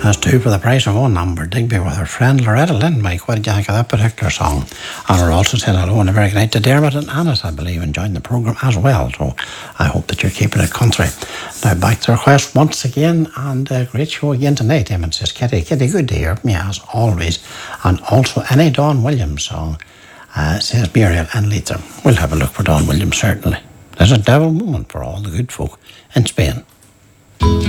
That's two for the price of one. Amber Digby with her friend Loretta Lynn. Mike, what did you think of that particular song? And we're also saying hello and a very good night to Dermot and Annis, I believe, enjoying the programme as well. So I hope that you're keeping it country. Now back to request once again, and a great show again tonight. Eamon says, Kitty, good to hear from you as always. And also any Don Williams song, says Muriel and Leither. We'll have a look for Don Williams, certainly. There's a devil moment for all the good folk in Spain.